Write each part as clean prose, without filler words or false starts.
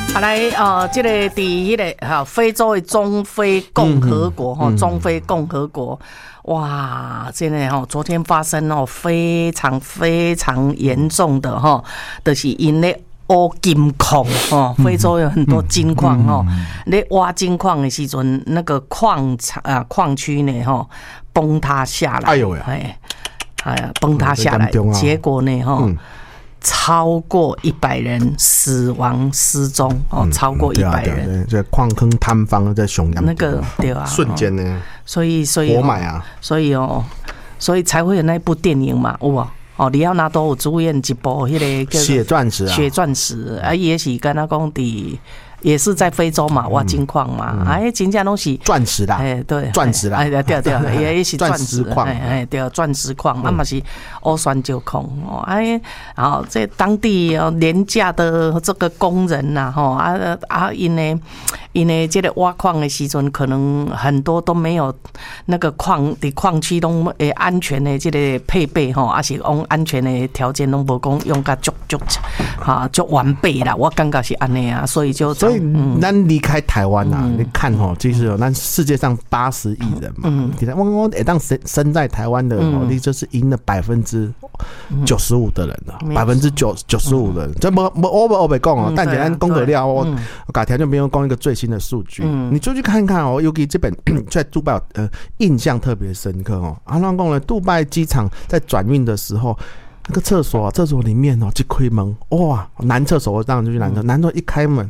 来这个伫迄个非洲的中非共和国中非共和国，哇，真的昨天发生非常非常严重的就是因咧挖金矿非洲有很多金矿咧挖金矿的时阵，那个矿区呢崩塌下来，哎呦喂，哎呀，崩塌下来，结果呢超过100人死亡失踪超过100人， 这矿坑坍方在熊羊那个对啊， 瞬间呢， 所以活埋啊， 所以才会有那部电影嘛，有啊。里奥纳多有主演一部迄个血钻石啊， 血钻石啊，也是跟他讲也是在非洲嘛，挖金矿嘛，真正拢是钻石啦， 对， 钻石啦， 对，也是钻石矿， 对，钻石矿，嘛是乌酸石矿，然后在当地廉价的这个工人呐，因为这个挖矿的时阵，可能很多都没有那个矿区拢安全的这个配备还是用安全的条件拢无讲用甲足完备啦，我感觉是安尼啊，所以咱离开台湾啊，你看其实咱世界上80亿人嘛，我当生在台湾的，你就是赢了95%的人了，95%的人，这我没讲但简单讲得了，我改条件没有讲一个最新的数据，你就去看看尤其这本在杜拜印象特别深刻他讲了杜拜机场在转运的时候。那个厕所里面一开门，哇，男厕所我当然就去男厕，男厕一开门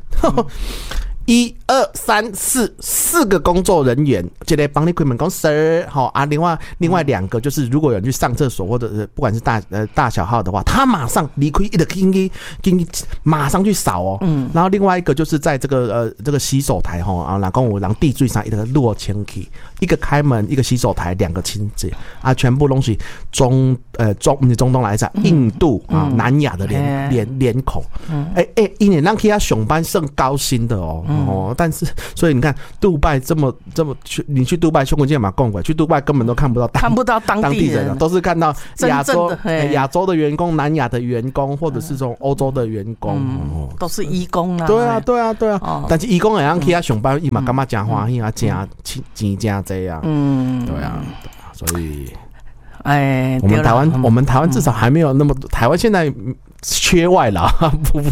，1、2、3、4个工作人员，一个帮你开门讲 Sir 另外2个就是如果有人去上厕所或者是不管是大小号的话，他马上离开，一直马上去扫然后另外一个就是在这个洗手台然后有人地水上一个落清气，一个开门，一个洗手台，2个清洁全部东西不是中东来着，印度南亚的脸孔，因为让其他上班剩高薪的但是所以你看杜拜这么你去杜拜去过见嘛逛过，去杜拜根本都看不到当地人，都是看到亚洲的员工、南亚的员工，或者是这种欧洲的员工， 都是义工啦。 对啊，但是义工会让其他上班伊嘛感觉真欢喜啊，钱真多啊，对啊，所以我们台湾至少还没有那么多，台湾现在缺外劳，不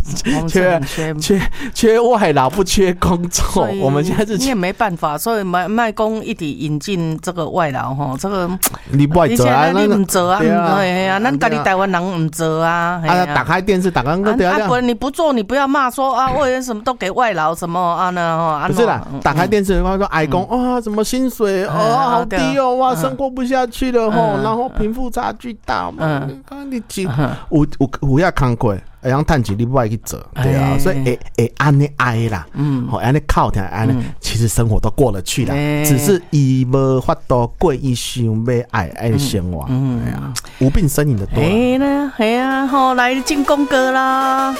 缺外劳，不缺工作。我们现在是你也没办法，所以卖工一直引进这个外劳这个你不爱做啊， 你唔做啊，咱家己台湾人唔做啊。 打开电视，打开你不做，你不要骂说为什么都给外劳什么不是啦，打开电视的话说哀公怎么薪水好低哇，生活不下去了然后贫富差距大嘛，你有要看过，会让趁钱你不爱去做，对啊，所以会安尼爱啦，安尼靠天安尼，其实生活都过得去啦，只是伊无法度过伊想要爱的生活，无病呻吟的多。 系啊，来进公歌啦。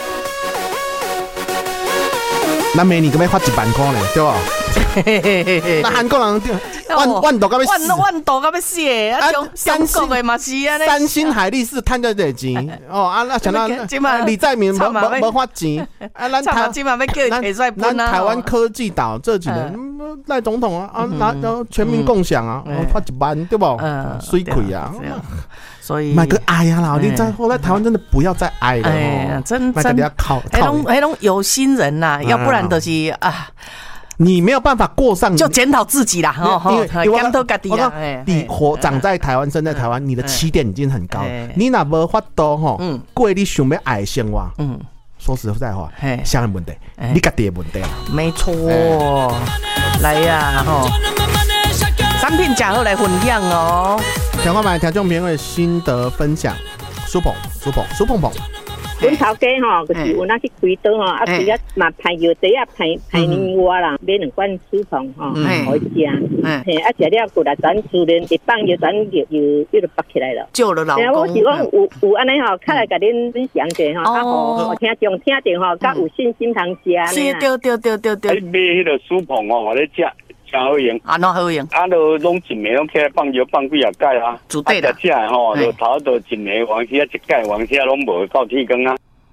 咱每年咁要发1万块呢，对吧？那韩国人万度到要死， 万度到要死中国的嘛是啊， 山新海力士赚到这钱那想到李在明没发钱咱台湾科技岛这几年赖总统拿全民共享发1万对不？水亏啊！ 所以买个哀啦！你在后来台湾真的不要再哀了真要靠那种有心人呐，要不然就是你没有办法过上， 就检讨自己啦，检讨自己啦。 你长在台湾，生在台湾，你的起点已经很高，你哪无法度过你想要爱的生活？说实在话，啥问题？你自己的问题啦。 没错，来呀产品假后来分享听我们听众朋友的心得分享，苏碰碰。 阮头家就是有那去开刀规日嘛排药剂排年外啦，买2罐苏碰好食。食了过来转自然一放药转又拔起来了， 救了老公。 我是讲有安尼较来甲恁分享者互听众听着较有信心通食。 是对。 买迄个苏碰互你食。真好用， 哪好用？ 就拢一暝拢起来放药放几啊盖啊， 煮对啦。 食就头就一暝，往时一盖，往时拢无到天光啊。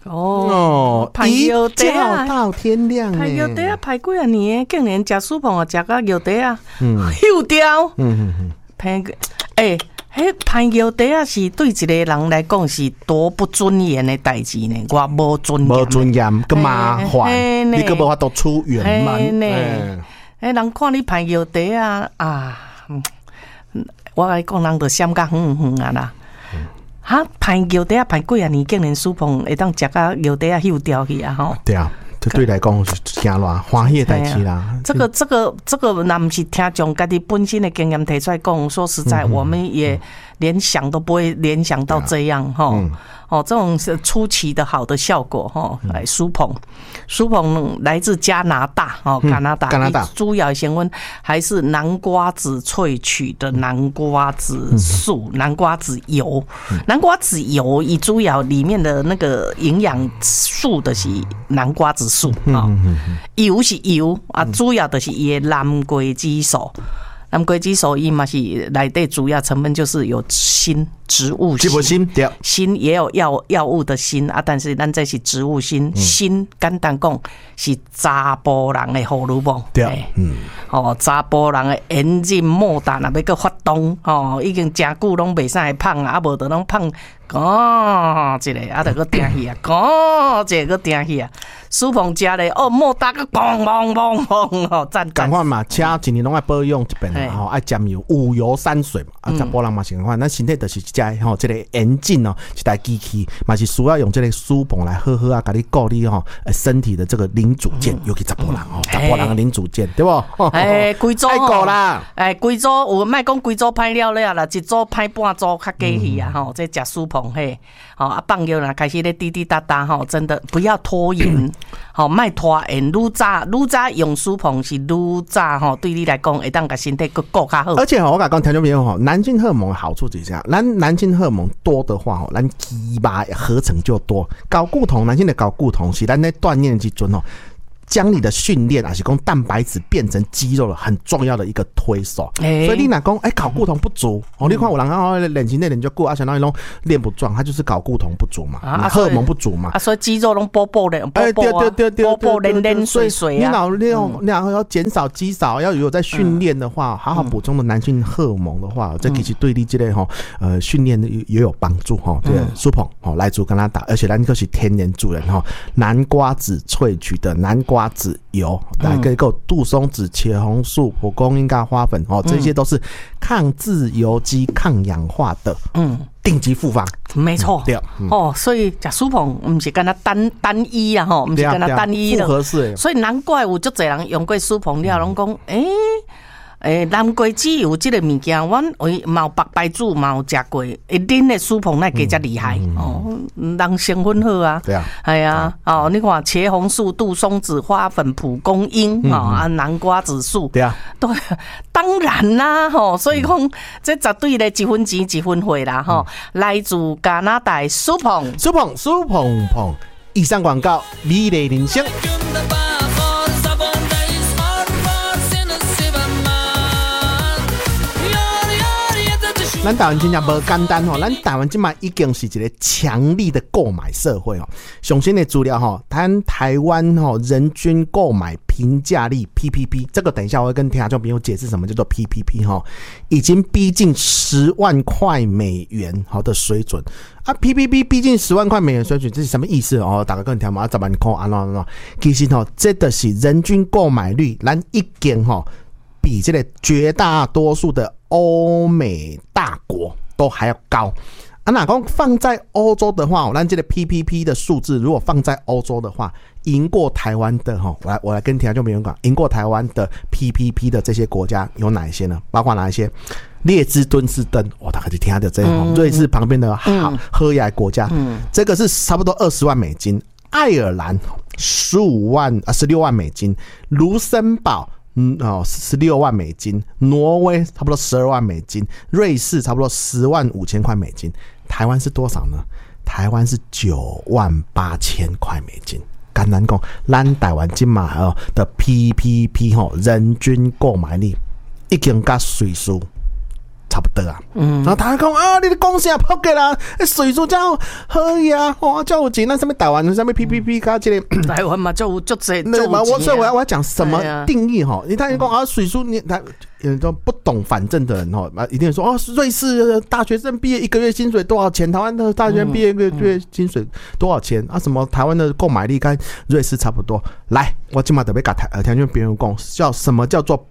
哦， 一觉到天亮排药茶啊，排几啊年，竟然食苏碰啊，食到药茶啊，休掉。排迄排药茶啊，是对一个人来讲是多不尊严的代志呢。我无尊严， 无尊严，个麻烦，你个无法度出远门。 人看你排药茶啊，我来讲，人就闪甲远啊啦。哈，排药茶排几啊年，竟然苏碰会当食到药茶休掉去啊吼。 对啊。这对来讲是惊乱欢喜的代志啦。 这个，那不是听众家己本身的经验提出来讲，说实在，我们也连想都不会联想到这样哈。这种是出奇的好的效果哈。来，苏碰来自加拿大加拿大主要成分还是南瓜子萃取的南瓜子素、南瓜子油。南瓜子油以主要里面的那个营养素的是南瓜子素油是油啊，主要的是伊的蓝桂激素。蓝桂激素伊嘛是内底主要成分就是有锌，植物锌，锌也有药物的锌啊，但是咱这是植物锌，锌简单讲是查甫人的荷尔蒙，对，查甫人的炎症末达若要个发动，已经真久拢袂使胖啊，无就拢胖，一个啊，就个定去啊，一个定去啊。苏碰食咧，莫打个砰砰砰砰，赞！ 赶快嘛，车一年拢爱保养一遍爱沾油五油三水嘛，查甫人嘛是赶快，咱身体就是这个眼镜一台机器，嘛是需要用这个苏碰来好好啊，甲你顾你身体的这个零组件，尤其查甫人查甫人的零组件，对不？ 规组爱顾啦， 规组有莫讲规组歹了啦，一组歹半组较假去啊，这食苏碰嘿，放药啦，开始咧滴滴答答真的不要拖延。莫拖延，愈早用苏碰是愈早对你来讲会当甲身体顾较好。 而且我甲讲听众朋友男性荷尔蒙的好处就是这样，咱男性荷尔蒙多的话咱肌肉合成就多。睾固酮，男性的睾固酮是咱在锻炼之中将你的训练是讲蛋白质变成肌肉的很重要的一个推手，所以你若讲睾固酮不足你看有人练习练就久相当于拢练不壮，他就是睾固酮不足嘛，荷尔蒙不足嘛， 所以肌肉拢波波的，波波连水水啊。 你要减少肌少，要有在训练的话，好好补充的男性荷尔蒙的话，这其实对你这个训练也有帮助这个苏碰来自加拿大，而且咱就是天然主人南瓜子萃取的南瓜子油，来个杜松子、茄红素、蒲公英跟花粉这些都是抗自由基、抗氧化的顶级复方。 没错，对所以食苏碰不是跟他单一啊不是跟他单一的，所以难怪有足侪人用过苏碰了，拢讲南瓜子有这个物件，阮嘛有白白煮嘛有食过，恁的苏碰那加遮厉害人成分好啊， 对啊， 哎呀你看茄红素、杜松子、花粉、蒲公英南瓜子素，对啊，对，当然啦所以讲这绝对咧一分钱一分货啦来自加拿大苏碰， 以上广告美丽人生。咱台湾真正无简单咱台湾今嘛已经是一个强力的购买社会上新的资料台湾人均购买评价力 PPP， 这个等一下我会跟听众朋友解释什么叫做 PPP 已经逼近10万块美元的水准PPP 逼近10万块美元水准，这是什么意思大家跟听嘛10万块其实这就是人均购买率咱已经比这个绝大多数的欧美大国都还要高哪讲放在欧洲的话咱这个 PPP 的数字如果放在欧洲的话，赢过台湾的我来跟听众朋友讲，赢过台湾的 PPP 的这些国家有哪一些呢？包括哪一些？列支敦士登大家就听到这瑞士旁边的荷雅国家这个是差不多20万美金，爱尔兰16万美金，卢森堡16万美金，挪威差不多12万美金，瑞士差不多10万5千块美金，台湾是多少呢？台湾是9万8千块美金。简单讲，咱台湾今嘛的 PPP 人均购买力已经跟瑞士差不多啊。然后台湾讲啊，你的贡献扑给啦，水数这样好呀，哇，叫我钱那上面台湾上面 PPP 加这个台湾嘛就这， 所以我要讲什么定义哈？你看讲啊，水数你他。有人说不懂反正的人哈，一定说哦，瑞士大学生毕业1个月薪水多少钱？台湾的大学生毕业1个月薪水多少钱啊？什么台湾的购买力跟瑞士差不多？来，我今嘛特别跟听众朋友讲，叫什么叫做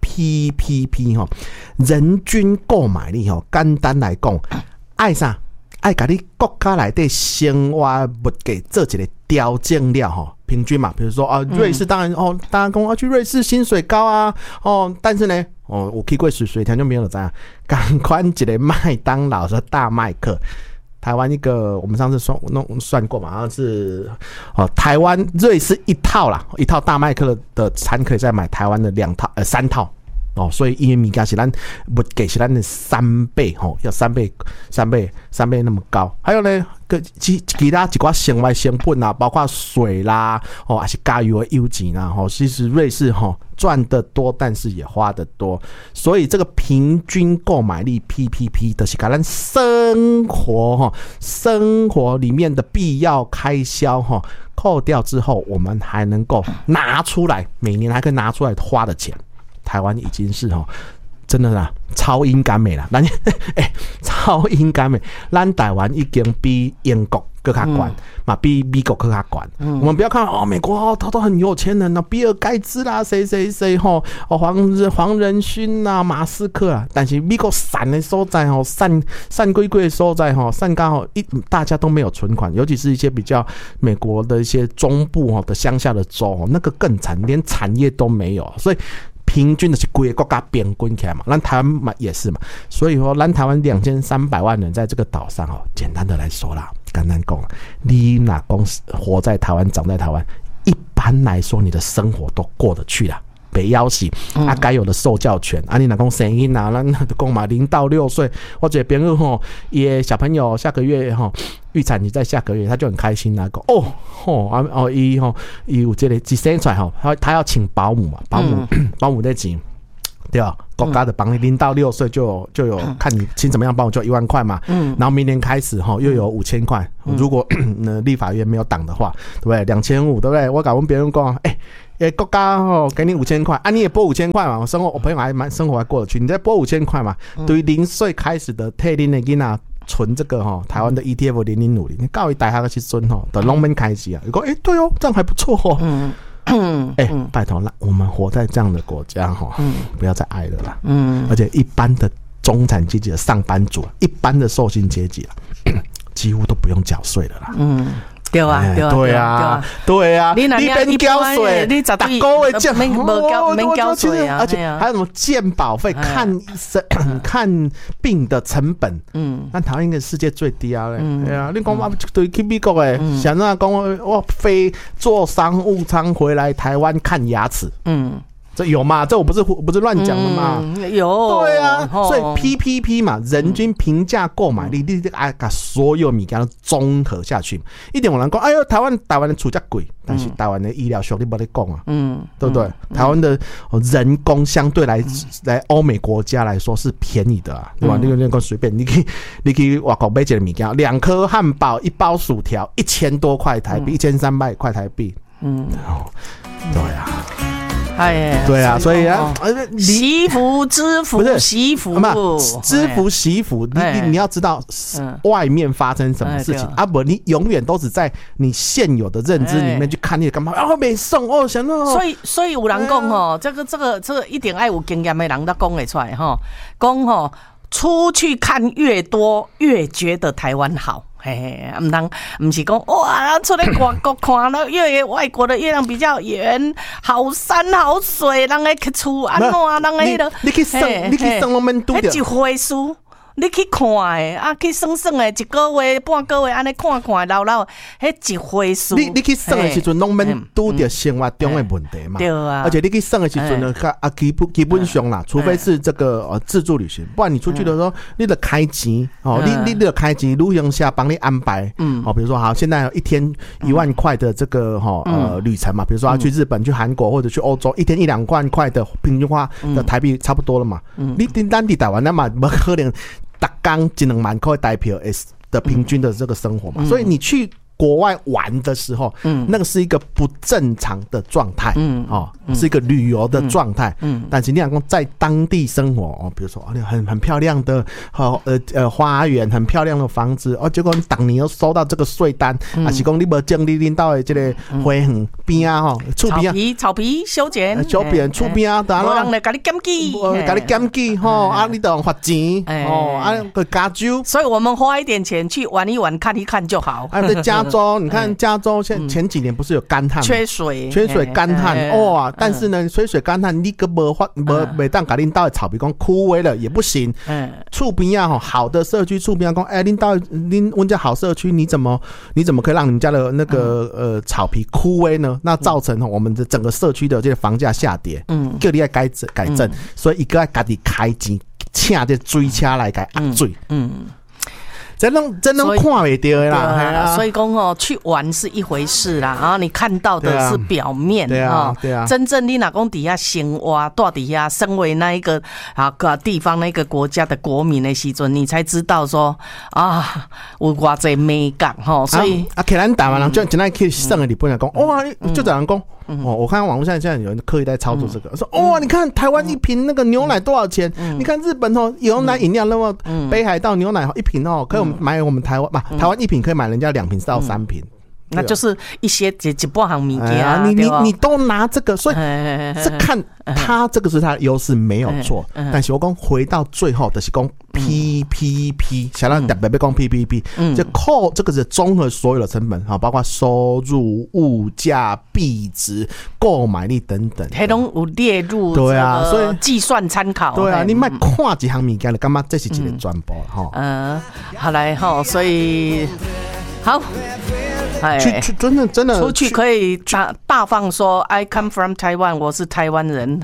PPP 哈？人均购买力哈，简单来讲，爱啥？爱把你国家内的生活物价做一个调整了哈，平均嘛，比如说啊，瑞士当然哦，大家讲去瑞士薪水高啊，哦，但是呢，哦，我去过水田就没有这样，赶快一个麦当劳和大麦克，台湾一个我们上次算过嘛，好像是哦，台湾瑞士一套啦，一套大麦克的餐可以再买台湾的3套。哦，所以因为物件是咱物价是咱的3倍吼，要3倍那么高。还有呢，其他一寡生活成本啊，包括水啦，哦，还是加油的油钱啦，吼，其实瑞士吼赚得多，但是也花得多。所以这个平均购买力 PPP 的是把咱生活里面的必要开销哈扣掉之后，我们还能够拿出来，每年还可以拿出来花的钱。台湾已经是真的啦，超英赶美啦，超英赶美，咱台湾已经比英国更加管嘛，比美国更加管。我们不要看哦，美国他都很有钱人啊，比尔盖茨啦，谁黄仁勋啦，马斯克啦，但是美国散的所在散归的所在散刚好大家都没有存款，尤其是一些比较美国的一些中部的乡下的州，那个更惨，连产业都没有，所以。平均的是规个国家平均起来嘛，咱台湾嘛也是嘛，所以说咱台湾2300万人在这个岛上简单的来说啦，简单讲，你哪公活在台湾，长在台湾，一般来说你的生活都过得去啦。北要死该有的受教权你哪讲生囡啊，咱讲嘛0到6岁，我觉得朋友也小朋友下个月预产期在下个月，他就很开心啦，讲伊有这个一生出来他要请保姆嘛，保姆的钱。对吧？国家的帮你0到6岁就有看你请怎么样帮我就1万块嘛，然后明年开始又有5000块，如果立法院没有挡的话，对不对？2500，对不对？我敢问别人讲，国家给你5000块你也拨5000块嘛，我朋友生活还过得去，你再拨5000块嘛，对于0岁开始的退龄的囡仔存这个台湾的 ETF 0050，你告一大下去存的拢免开支啊，你讲对哦，这样还不错拜托了，我们活在这样的国家不要再爱了啦。而且一般的中产阶级的上班族，一般的受薪阶级几乎都不用缴税了啦。 对啊，你免缴税， 你10个月免缴税啊， 而且还有什么健保费、看病的成本，咱台湾应该是世界最低啊！对啊，你讲对去美国想那讲我飞坐商务舱回来台湾看牙齿，这有嘛？这我不是乱讲的嘛？ 有， 对啊，所以 PPP 嘛，人均平价购买力，你把所有物件都综合下去，一点有人讲，哎呦，台湾的厝价贵，但是台湾的医疗效你没得讲啊，对不对？台湾的人工相对来欧美国家来说是便宜的啊，对吧？你讲随便，你去外国买一个物件，2颗汉堡1包薯条，1000多块台币，1300块台币，对啊。对啊，所以惜福知福，惜福知福惜福，你要知道外面发生什么事情不，你永远都只在你现有的认知里面去看，你干嘛没送想到。 所以有人讲这个一定要有经验的人都讲得出来讲出去看越多，越觉得台湾好。不是讲哇，出来外国看了外国的月亮比较圆，好山好水，人的厝安怎，人的你去算我们拄着一回事。 你去看诶，啊，去算算诶，一个月、半个月安尼看看，老，迄一回数。 你去算诶时阵，拢免拄着生活中诶问题嘛。 对啊。 而且你去算诶时阵呢，基本上啦，除非是这个自助旅行，不然你出去的时候，你得开钱哦，你得开钱，旅行社帮你安排。比如说好，现在有1天1万块的这个旅程嘛，比如说要去日本、去韩国或者去欧洲，1天1-2万块的平均花的台币差不多了嘛。你咱伫台湾那嘛，不可能每天1-2万块台币的平均的这个生活嘛，所以你去国外玩的时候，那个是一个不正常的状态，是一个旅游的状态，但是你讲在当地生活，比如说很漂亮的花园，很漂亮的房子，结果你当年又收到这个税单，还是讲你无整理领导的这个花园边啊，厝边啊， 草皮修剪， 厝边啊，当然无人来甲你检举， 甲你检举你都罚钱个加州， 所以我们花一点钱去玩一玩，看一看就好。 在加州，你看加州前几年不是有干旱， 缺水干旱但是呢，缺水干旱，你个没当甲恁岛的草皮讲枯萎了也不行。厝边啊，好的社区厝边讲，恁岛阮家好社区，你怎么可以让你们家的那个草皮枯萎呢？那造成我们的整个社区的这个房价下跌。叫你要改正，所以一个要家己开钱，请这水车来改压水。真能看不到啦， 所以讲去玩是一回事啦，然后你看到的是表面， 对啊， 真正你哪讲底下生活，到底下身为那一个地方那个国家的国民的时阵，你才知道说有偌济美感哈，所以可咱台湾人就真爱去算的日本人讲，哇，就这样讲。我看网络上现在有人刻意在操作这个，说你看台湾一瓶那个牛奶多少钱？你看日本牛奶饮料那么北海道牛奶一瓶可以买我们台湾嘛？台湾一瓶可以买人家2瓶到3瓶。 那就是一些一半行物件， 你都拿这个，所以是看他这个是他的优势没有错，但是我讲回到最后就是讲 PPP， 想让特别别讲 PPP， 就扣这个是综合所有的成本包括收入、物价、币值、购买力等等， 黑都有列入对啊，所以计算参考。 对啊，你卖看几行物件，干嘛这是一个专播好来所以好。 真的出去可以大放说 I come from Taiwan， 我是台湾人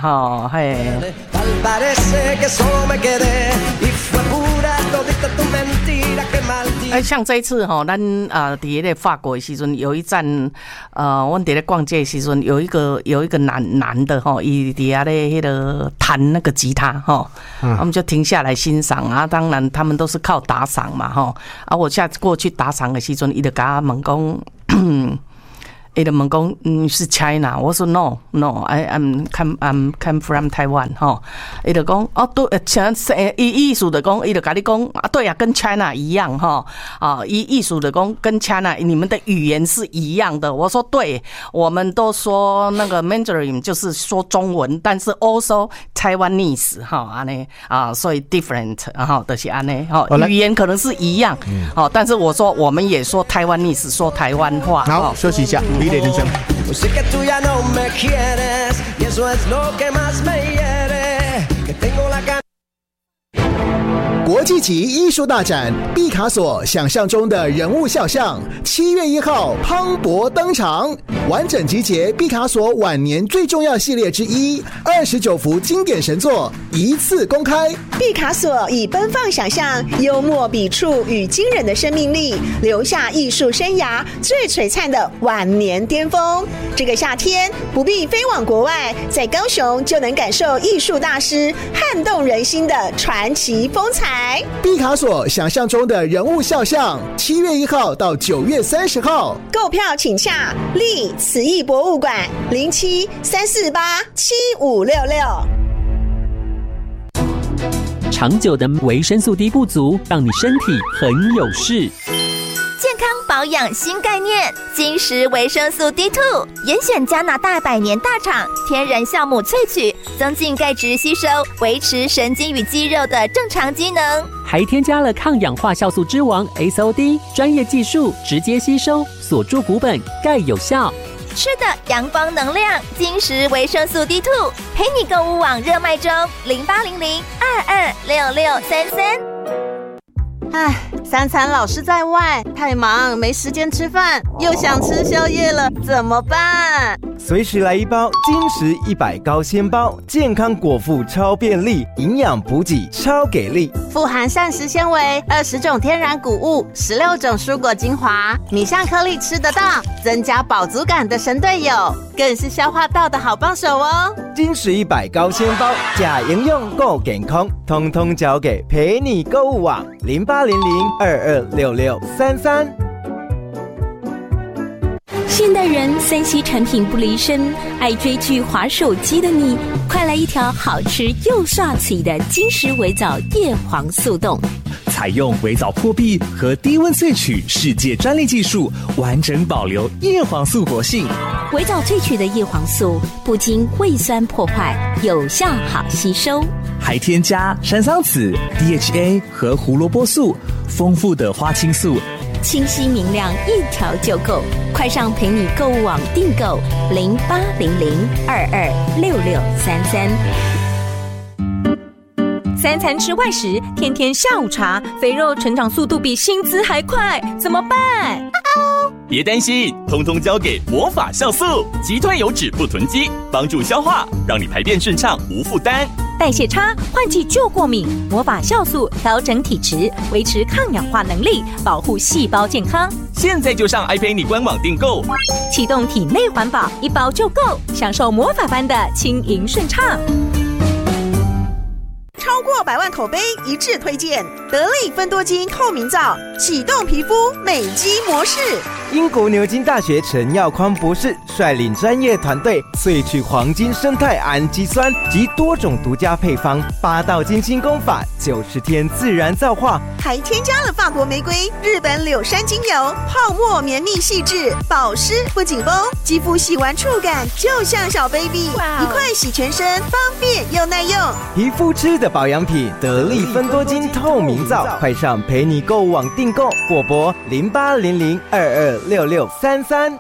像这一次咱伫咧法国的时阵有一站阮伫咧逛街的时阵有一个男的伊伫遐咧迄个弹那个吉他我们就停下来欣赏当然他们都是靠打赏嘛我下次过去打赏的时阵伊就甲我问讲伊就问讲是 China， 我说 No I'm come from Taiwan 伊就讲对，意思就讲伊就跟你讲对啊，跟 China 一样意思就讲跟 China 你们的语言是一样的。我说对，我们都说那个 Mandarin 就是说中文，但是 also Taiwanese 安尼所以 different 就是安尼语言可能是一样但是我说我们也说 Taiwanese 说台湾话。 好，休息一下。Sé que tú ya no me quieres y eso es lo que más me hiere, que tengo la gana。国际级艺术大展毕卡索想象中的人物肖像7月1号磅礴登场，完整集结毕卡索晚年最重要系列之一，29幅经典神作一次公开。 毕卡索以奔放想象、幽默笔触与惊人的生命力，留下艺术生涯最璀璨的晚年巅峰。这个夏天不必飞往国外，在高雄就能感受艺术大师撼动人心的传奇风采。 毕卡索想象中的人物肖像，7月1号到9月30号， 购票请洽立慈艺博物馆0734875566。 长久的维生素 D 不足，让你身体很有事。 健康保养新概念，金石维生素 D2， 严选加拿大100年大厂天然酵母萃取，增进钙质吸收，维持神经与肌肉的正常机能， 还添加了抗氧化酵素之王 SOD， 专业技术直接吸收，锁住骨本，钙有效。 吃的阳光能量，金石维生素 D2， 陪你购物网热卖中，0800226633。 唉，3餐老是在外，太忙没时间吃饭，又想吃宵夜了，怎么办？ 随时来一包金石100高纤包，健康果腹超便利，营养补给超给力， 富含膳食纤维、20种天然谷物、16种蔬果精华，米香颗粒吃得到，增加饱足感的神队友，更是消化道的好帮手哦。 金石100高纤包，假营养够健康，通通交给陪你购物网0800226633。 现代人3C 产品不离身，爱追剧滑手机的你，快来一条好吃又刷嘴的金石微藻叶黄素冻。 采用微藻破壁和低温萃取世界专利技术，完整保留叶黄素活性。 微藻萃取的叶黄素不经胃酸破坏，有效好吸收， 还添加山桑子、DHA 和胡萝卜素，丰富的花青素， 清晰明亮，一条就够。快上陪你购物网订购0800226633。 3餐吃外食，天天下午茶，肥肉成长速度比薪资还快，怎么办？ 别担心，通通交给魔法酵素，集团油脂不囤积，帮助消化，让你排便顺畅无负担。 代谢差、换季就过敏，魔法酵素调整体质，维持抗氧化能力，保护细胞健康。 现在就上爱陪你官网订购， 启动体内环保，1包就够，享受魔法般的轻盈顺畅。 超过100万口碑一致推荐得力芬多精透明皂，启动皮肤美肌模式。 英国牛津大学陈耀匡博士率领专业团队萃取黄金生态氨基酸及多种独家配方，8道精清功法，90天自然皂化， 还添加了法国玫瑰、日本柳杉精油，泡沫绵密细致，保湿不紧绷，肌肤洗完触感就像小 baby， 一块洗全身，方便又耐用。 皮肤吃的保养品，得力芬多精透明皂，快上陪你购物网订购，或拨0800226633。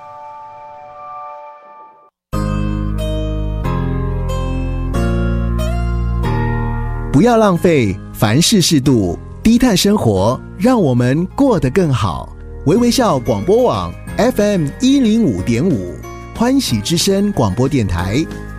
不要浪费，凡事适度，低碳生活，让我们过得更好。微微笑广播网 FM105.5，欢喜之声广播电台，